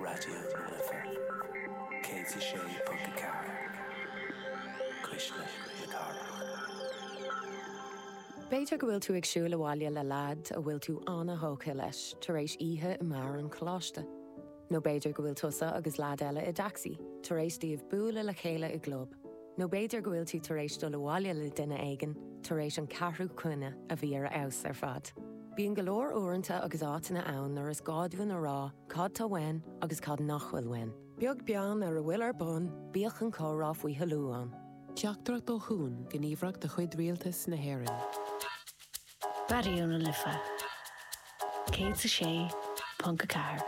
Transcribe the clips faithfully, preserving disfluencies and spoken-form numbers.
Radio Lifa. Katie Shea Pukakara. Krishna Yakara. Beidir go bhfuil tú ag siúil bháile le lad a bhfuil tú anna hóca leis tar éis ihe i mar an chláiste. No beidir go bhfuil tusa agus lad eile i daxi, tar éis díobh búla le chéile i glob. No beidir go bhfuil tú tar éis do le bháile le duine aigen, tar éis an carthú cuine a bhí ar aus ar fad. Bíon go leor uaireanta agus átainna ann ar is gádhuin a rá, cad tá wein agus cad nachhfuil wein. Beag bean ar a bhfuil ar bun, bíoch an córá faoi halúán. Teachtar do hún gníomhreacht de chuid rialtas na hÉireann. Radio Lifa. Katie Shea Pukakara.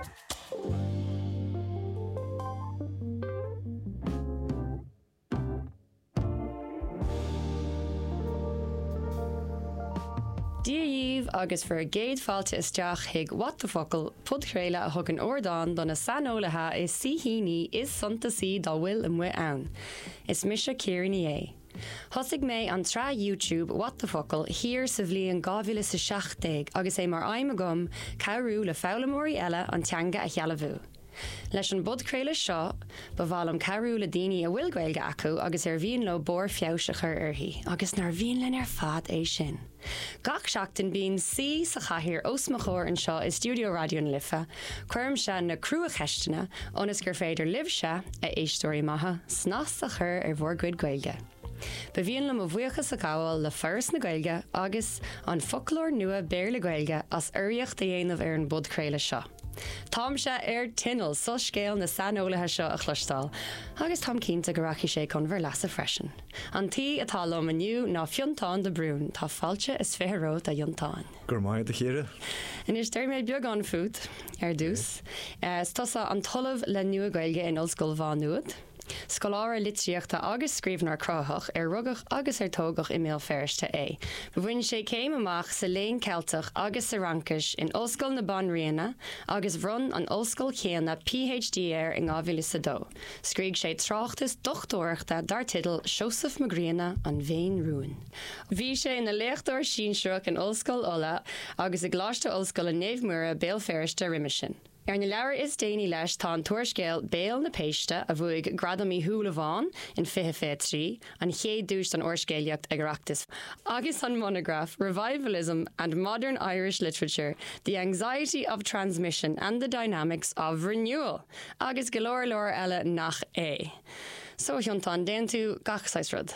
Díomh agus for a géad fáilte isteach hiag What the Focal pudchréile a thug an ordáin donna sanolaithe is sihíní is santa sí dá bhfuil an mhuit ann. Is mise Kieran é. Thosig mé an trá YouTube What the Focal hir sa bhliain gámhíle sa seachtaig agus é mar aim agam cabhrú le fálamóirí eile an teanga a chealamhú. Leis an budcréile seo, ba bhfuil am cabhrú le daoine a bhfuil gaeilge acu agus ar bhíon le bór feabhsachar uirthi, agus nar bhíon linn ar fad é sin. Gach seachtain bíon sí sa chathaoir os mo chóir an seo is Studio Radio Lifa, chuirm se na crua cheistena, ónas gur féidir libse a éistóirí maithe, snas a chur ar bhór gcuid gaeilge. Ba bhíon le mo bhuichas sa cabhail le first na gaeilge agus an folklór nua béir le gaeilge as uiriocht a dhéanamh ar an budcréile seo. Tám se ar tinal so scéal na sanolaithe seo a chlustáil, agus tám cínta go rachi sé chun bhar leasa freisin. An tí atá lom aniu ná fiontáin de brún, tá fáilte is féthród a diontáin. Gur maiid a chéire? Inis deir méid beag an fút ar dús. Is tosa an talamh le nua gaeilge in ollscoil bhá nuad. Scoláir litríochta agus scríbhnar cráthach ar rugach agus ar tógach i méal ferste é. Bhain sé céim amach sa léon Celtach agus sa Rankis in Ollscoil na Banríona agus bhrun an Ollscoil chéanna PhD ar in Gámhíle sa dó. Scríg sé tráchtas dochtóireachta dar tidal Joseph Magriana an Bhéin Rúin. Bhí sé ina léachtóir sínsreach in Ollscoil Ola agus i gláiste Ollscoil in Naomhmúra béal ferste riimisin. Ar na leabhar is déanaí leis tá an tuairiscéal béal na péiste a bhuaig gradamí thuúlaháin in fiche fé trí an chéad dúist an oirscéalaíocht ag Oireachtas. Agus an monograph Revivalism and Modern Irish Literature, The Anxiety of Transmission and the Dynamics of Renewal, agus go leor leor eile nach é. So Thiontáin, déan tú gach saisrad.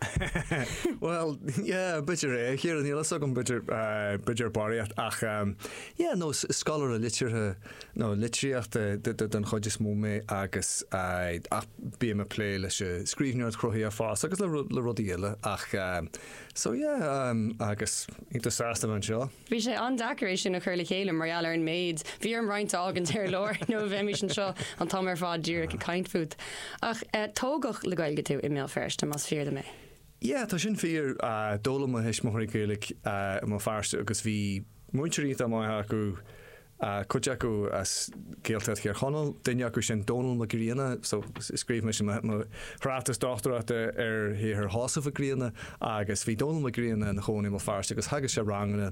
Well, yeah, bitter é. Here an ílas agam bitter uh, bitter bariacht ach um, yeah, no scholar a literature no literacht den chodis mó mé agus uh, ach bí me play leis scríbneart croí a fás agus le le rodíile ach um, so yeah um, agus interesasta man seo. Bhí sé an decoration a chuirla chéile mar ar an méid bhí an roiint agan tar leir nó bheimi sin seo an tamar fád dúra a kaint fút. Ach uh, tógach le gailge tú i mé ferste mas fear de mé. Yeah, tá sin fear uh, dóla mo heis mothraí gaeilge uh, mo farste agus bhí muinteoirí a mai acu uh, chuide acu as céaltead chéar chonal, duine acu sin Donal Magriana, so scríb me sin mo chrátas doctorata ar hir hásamh a Griana agus bhí Donal Magriana na chónaí mo farste agus hagus sé rangana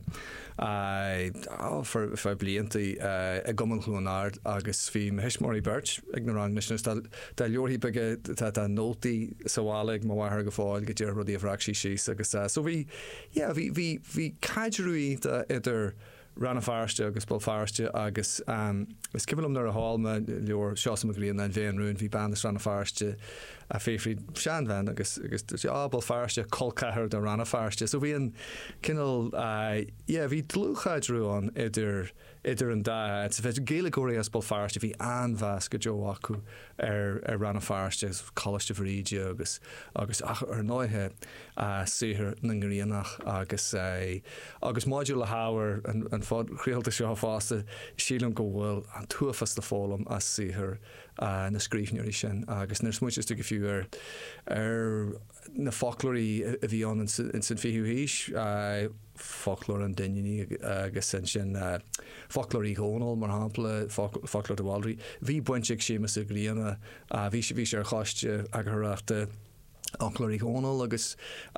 uh, for, for bliantaí uh, a gommal chluanard agus bhí me heismorí Birch ag na rang nisnes da leorhí bege tá tá nótaí sahálaigh mo bhaithar go fáil go dtíar rudí a bhreac sí síos agus uh, so bhí yeah, bhí bhí bhí caidirúí idir ranna farste agus bol farste agus um, is cibalm nar a hálma leor Seosamh Magriana an Bhéin Rúin hí bandas ranna farste a féfrid seanbhain agus agus bol farste colcahar de ranna farste so bhí an cinnal uh, yeah, bhí tlúchaidrúán idir idir an da it's bheit géalagóirí as bol farste bhí anmheas go jo acu ar ar ranna farste Colliste Bhríde agus agus ach ar náithe uh, sihir na Ngrianach agus uh, agus máidir le hábhar an, an fád chréalta seo fásta sílam go bhfuil an tuafas le fólam as sihir uh, na scríbhneoirí sin agus nar smuid is go fiú ar ar na folklórí a bhí an in san fiú híis uh, folklór an daine agus sin sin uh, folklórí hónal mar hapla folklór de Waldry hí buintseigh sémas a Griana a bhí sé bhí sé ar cháiste ag thuachta Anchlorí hónal agus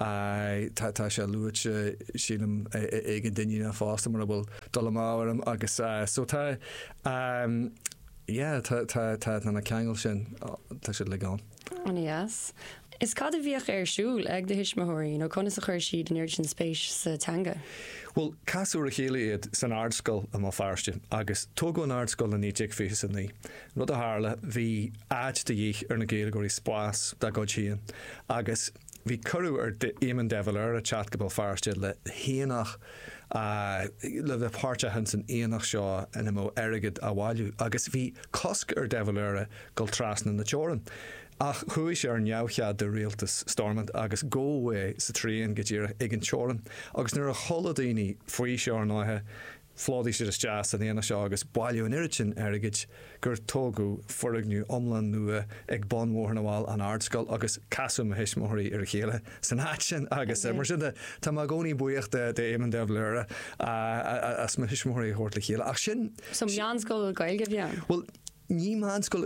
tá sé luúte sílam ag an daine fásta mar bhfuil dola máharm agus so tá Yeah, tá na ceangail sin tá si le gán. An yes. Is cad a bhíoch ar siúil ag de hisismathirí nó conas a chuir siad an urgent spéis sa tanga? Well, casú a chéile iad san ardscoil am á fearste, agus tógó an ardscoil na níteag fi san ní. Rud a hála bhí áid de dhíich ar na géalagóirí spás da god sían, agus bhí curú ar de éman devil ar a chat go bhfuil fearste le héanach Uh, le bheith páirte hen san éanach seo in mó airigid a bháilú, agus bhí cosc ar devilúire go trasna na teoran. Ach chuis ar neamhchead de rialtas Stormont agus ggóhé sa tríon go dtíar ag an teoran, agus nuair a chola daoine faoi seo ar náthe fládí si jazz an éana seo agus bailú an iritin airigid gur tógu forigniú omlan nua ag bonmór na bháil an ardscoil agus casú a hisismóirí ar chéile san háin agus mar sin tá má gcóí buíocht de éman deblure as ma hisismóirí hort le chéile ach sin. Som Janscoil gailge bhean? Well, ní mánscoil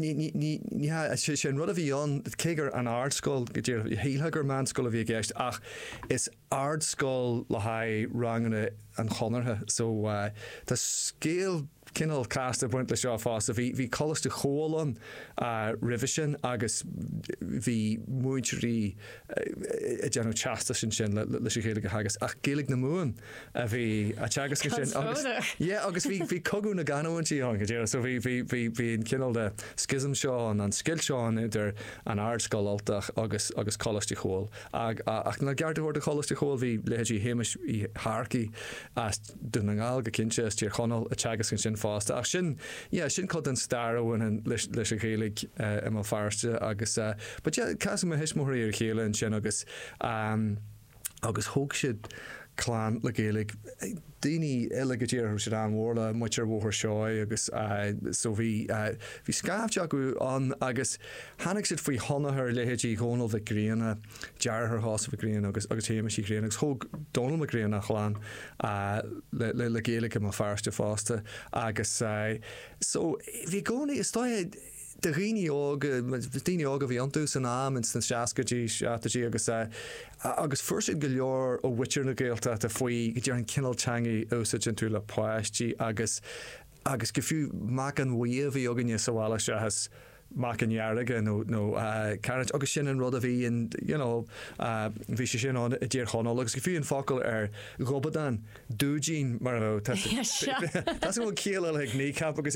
sin rud a bhí an cégur an ardscoil go dtír héilthegur mánscoil a bhí gceist ach is ardscoil le haid rangana an chonartha so uh, tá scéal Kinnal cast a buint le seo fás a bhí bhí choiste chólan uh, rivision agus bhí muidrí uh, deanú teasta sin sin leis chéile go hagus ach géalaigh na múin a bhí a teagas sin agus yeah, agus bhí bhí cogú na ganhaintí an go so bhí bhí bhí bhí an cinnal de schism seán an skill seán idir an ardscoil altach agus agus choiste chóil ag ach na geartúir de choiste chóil bhí lehéidí héimeis í Harcaí as duna ngáil go cinse tíar chonal a teagas sin fásta ach sin yeah, sin cod an starhain leis a chéalaigh uh, am fearste agus uh, but yeah, cas a hisismóirí ar chéile an sin agus um, agus thóg siad chlán le géalaigh daoine eile go dtíar si an mhórla muir bhthir seoid agus uh, so bhí uh, bhí scábte acu an agus hanig siad faoi thonathir lehéidí hónal bheith gríanana dearthar hás bheith gríanana agus agus téime sí gríanana agus thóg dónal a gríanana chláán uh, le, le, le géalaigh am fearste fásta agus uh, so bhí gcónaí is stáid de riine óga daoine óga bhí antú san am in san seacadí seatatí agus agus fuirsid go leor ó witir na géalta a faoi go dtíar an cinnalteangaí úsáid an tú le páistí agus agus go fiú mac an mhuiamh bhí ógan sa bhála se has mac an jaarige no no uh, carrot agus sin an rud a bhí in you know uh, bhí sé sin an dtíar chonol agus go fiú an focail ar gobadan dúgin mar tá bhfuil céile le ní cap agus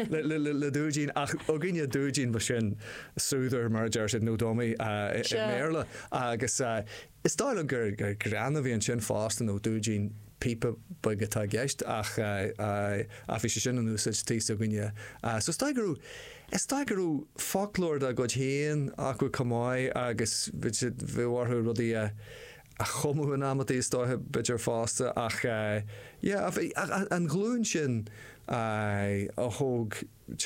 le dúgin ach óginine dúgin ba sin súidir mar deir sin nódóí méle agus is stáil gur gur granna bhí an sin fásta nó dúgin people bugatá geist ach a fi sé sin an úsáid tí a gine so staigerú Is staigerú folklór a god héan acu cumáid agus bhharthú rudí a chumú an amatí stáithe beidir fásta ach an glún sin a thóg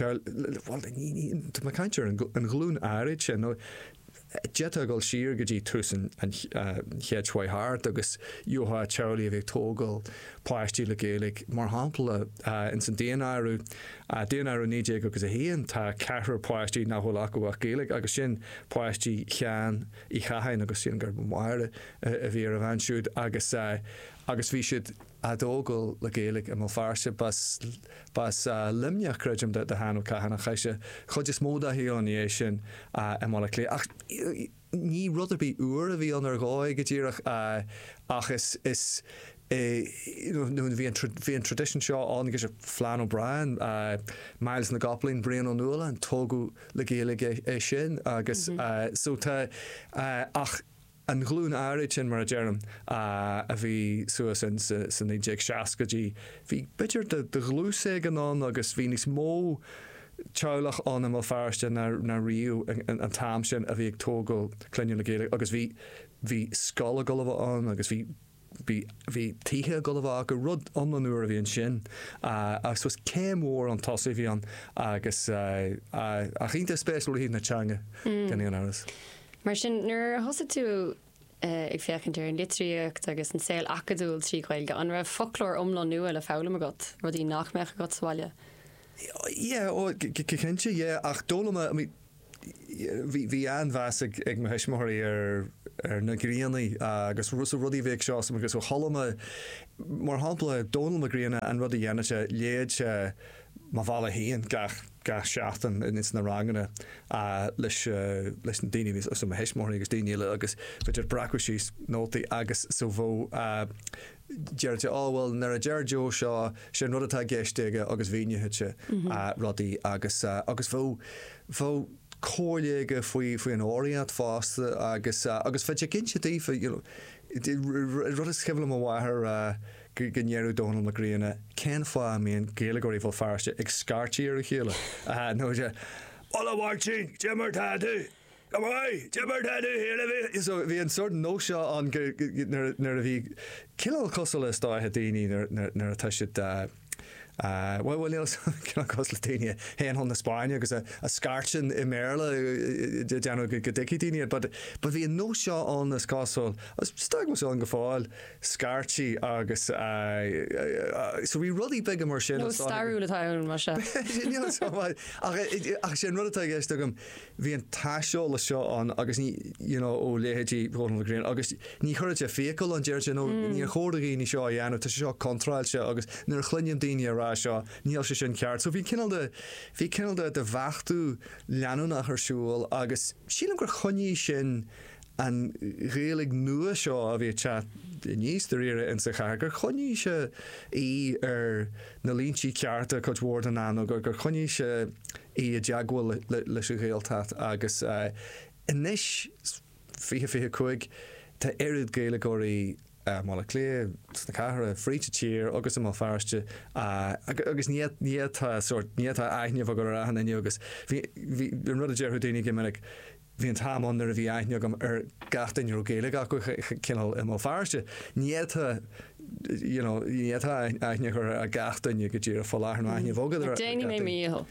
má caiintear an glún áid sin Jet agol siir go dtí túsan an cheadhhaid háart agus dútha teirlaí a bheith tógal páistí le géalaigh mar hampla in san déanaú déanaú nídé agus a héan tá cethir páistí nachhol acu a géalaigh agus sin páistí chean i chahain agus sin gur máire a bhí a bhansúd agus agus bhí siad adógal le géalaigh am fearse bas bas limneach cruidm de hanú caihanna chaise chud is móda hí an é sin am mála lé ach ní rud a bí uair a bhí an ar gáid go dtíireach ach is is bhí an tradition seo an go sé Flann O'Brien Miles na Goblin Brian O'Neill an tógu le géalaigh é sin agus so tá ach an glún áid sin mar a dearm a bhí suas san san éag seacadí bhí bitir de glúsa gan an agus bhí níos mó teolach an am fearste na riú an tam sin a bhí ag tógal cluine le géalaigh agus bhí bhí scala go bh an agus bhí bhí títhe go bh go rud anúair a bhíon sin agus was céimhór an tosaí bhí an agus a chinnta spéisiúil hí na teanga gan an áras. Mar sin nuair thosa tú ag fécinn ar an litríocht agus an saoil acadúil tríáil go an raibh folklór omlá nua le fála agat rudí nachmeach agat sáile. Ié ó cinnte é ach dóla bhí anmheas ag mo hisismóirí ar ar na gríanaí agus rusa rudí bhéh seo agus ó chollama mar hápla dóla a gríana an rudí dhéanaise léad se má bhla híon gach ga seaachtain in is na rangana a leis leis an daine vis os heismór agus daine agus beidir bracu síos nótaí agus so bhó Deirte áhfuil nar a Georgeo seo sé rud atá géisteige agus bhíinethe rodí agus agus bhó bhó cóléige faoi faoi an óíad fásta agus agus fe cinse tífa rud is cehla am bhhathir gnéirú Donald McGreena cén fá íon géalagorí bhil fearste ag scartíí ar a chéile nó sé Ola bhhairtín Jimmer táú Come on, Jimmer táú hé so bhí an sort nó seo an nar a bhí cinál cosal is dáthe daoine nar a tuisiid bhfuil cin cos le daine héan hon na Spáine agus a scartin i méle deanú go dici daine, but bhí an nó seo an na scáil stag was an go fáil scartí agus so bhí rudí big mar sin starú le taún mar se ach sé rudtá gist agam bhí an taiisio le seo an agus ní ó léhétí Green agus ní chuirte fécail an deirte nó ní chódaí ní seo dhéanú tá seo contrail se agus nar chluinneam daine ará seo níl se sin ceart. So bhí cinál de bhí cinál de de bhachtú leanú nach thusúil agus sílan gur choní sin an réalaigh nua seo a bhí chat níos de riire in sa chair gur choní se í ar na líntí cearta chuhór an an gur gur choní se í a deaghfuil leis a réaltat agus inis fihe fihe chuig tá éad géalagóirí mála lé na cara fríte tír agus am fearste agus níiad sort níiad aithne bh gur ahanana agus bhí rud a dearú daoine giminic hí an támán ar a bhí aithne agam ar gatainú géile acu cinál am fearste níiad níiad aithne chur a gatainine go dtíar a fáláthna aithne bhgad déine mé mío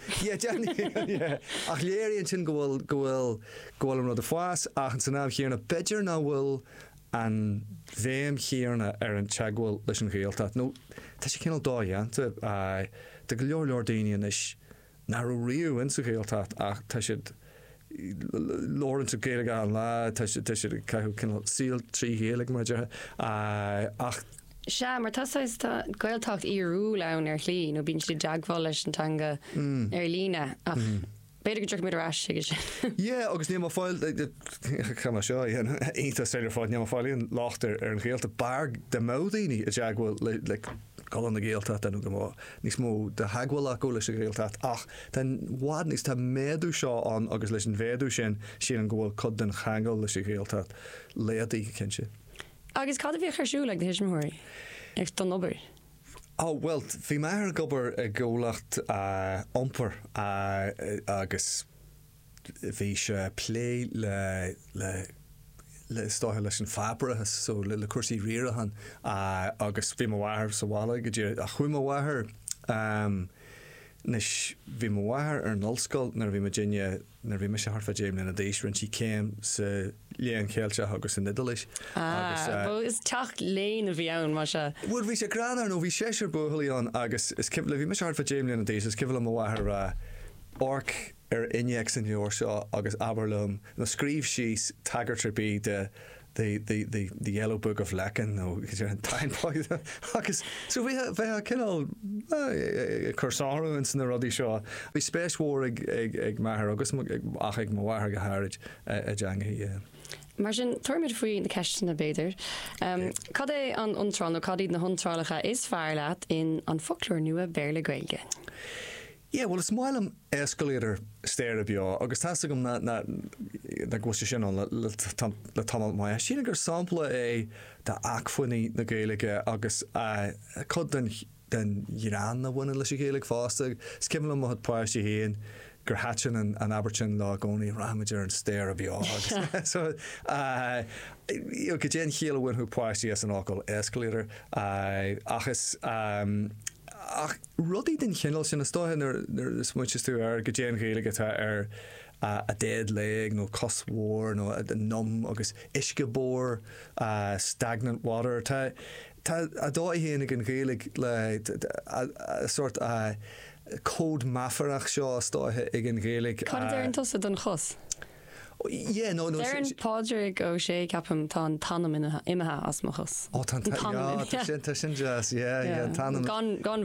ach léiríonn sin gohfuil gohfuil gohfuil an rud a fáas ach an san náam chéarna beidir ná bhfuil an bhéim chéarna ar an teagháil leis an réaltat. nó tá sé cinál dáhéanta de go leor leor daine is nar riú in sa réaltat ach tá siad Lawrence géile an lá tá si caiú cinál síl trí héalaigh mar de ach Se mar tasáis gailtacht íarú len ar chlí nó bín si deagháil leis antanga ar lína ach beidir go mé rá sin. Jé, agus ní fáil chu seo ínta séidir fáid ne fáilíon láchtar ar an réalta bar de módaoine a deaghfuil le gálan na géaltat an go níos mó de hagháil acu leis a réaltat ach den bhád níos tá méadú seo an agus leis an bhéadú sin sin an ghfuil cod den cheangáil leis a réaltat léadaí cinse. Agus cad a bhí chuirsú le de hisismóirí ag don obair. Oh, well, bhí mé gobar a ggólacht ompar agus bhí se plé le le le stáithe leis an fabrathe so le le cuasaí riirehan agus bhí mhhathir sa bhála go dtíir a chuim mhhathir nes bhí mhhathir ar an ollscoil nar bhí Virginia nar bhí me se harfa déim na dééis rin si céim sa léon chéilte agus in Nidalis. Is techt léin a bhí ann mar se. Bhfuil bhí sé granar nó bhí séir buthalaíán agus is le bhí me se harfa déim na dééis is cibh am mhhathir orc ar ineag san leor seo agus Aberlum nó scríb síos tagartrabí de the the the the Yellow Book of Lecan no an timepoint agus so bhí bheit cinál chusáú in san rodí seo bhí spéishmór ag ag maithir agus ach ag mhhathir go háid a deangaí. Mar sin tuairmid faoí na ceiste na béidir. Cad é an iontrán nó cadíad na hiontrálacha is fearr leat in an folklór nua Béarla Gaeilge. Yeah, well, it's more an escalator stair bio agus tá gom na na na go sin an le tam mai sin gur sampla é de achfuní na Gaeilge agus cod den den Iran na bhna leis Gaeilge fásta skimla mo hat páiste héin gur hatin an an Abertin lá gcónaí ramidir an stair bio so you go dén chéile bhain hu páiste as an ácail escalator achas ach rudí den chinál sin na stáin ar is muú ar go déan Gaeilge ar a dead leg nó cosmhór nó a num agus iscebór stagnant water tá tá a dá héananig an Gaeilge le a sort a cód mafarach seo stáithe ag an Gaeilge. Cad ar an tosa don chos? Yeah, no, no. There in Padraig ó sé capam tá tanam imethe as mo chos. Oh, tá tanam. Yeah, yeah, tanam. Gone, gone